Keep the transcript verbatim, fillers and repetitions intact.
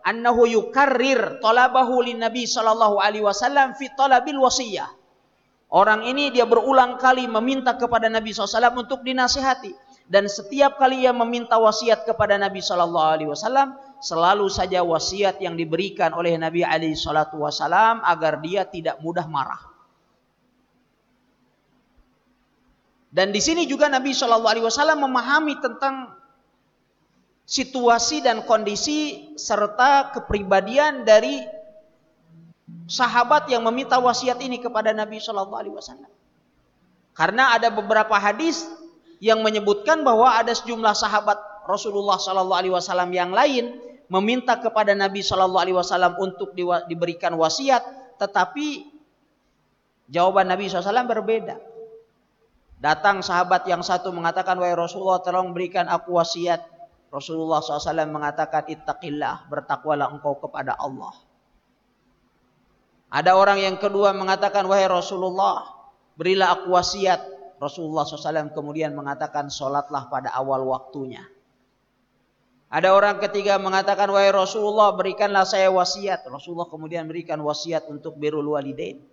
annahu yukarrir talabahu lin Nabi sallallahu alaihi wasallam fi talabil wasiyah. Orang ini dia berulang kali meminta kepada Nabi shallallahu alaihi wasallam untuk dinasihati, dan setiap kali ia meminta wasiat kepada Nabi shallallahu alaihi wasallam, selalu saja wasiat yang diberikan oleh Nabi alaihi salatu wasallam agar dia tidak mudah marah. Dan di sini juga Nabi shallallahu alaihi wasallam memahami tentang situasi dan kondisi serta kepribadian dari sahabat yang meminta wasiat ini kepada Nabi shallallahu alaihi wasallam. Karena ada beberapa hadis yang menyebutkan bahwa ada sejumlah sahabat Rasulullah shallallahu alaihi wasallam yang lain meminta kepada Nabi shallallahu alaihi wasallam untuk diberikan wasiat, tetapi jawaban Nabi shallallahu alaihi wasallam berbeda. Datang sahabat yang satu mengatakan, wahai Rasulullah, tolong berikan aku wasiat. Rasulullah shallallahu alaihi wasallam mengatakan, ittaqillah, bertakwalah engkau kepada Allah. Ada orang yang kedua mengatakan, wahai Rasulullah, berilah aku wasiat. Rasulullah shallallahu alaihi wasallam kemudian mengatakan, sholatlah pada awal waktunya. Ada orang ketiga mengatakan, wahai Rasulullah, berikanlah saya wasiat. Rasulullah kemudian berikan wasiat untuk birrul walidain.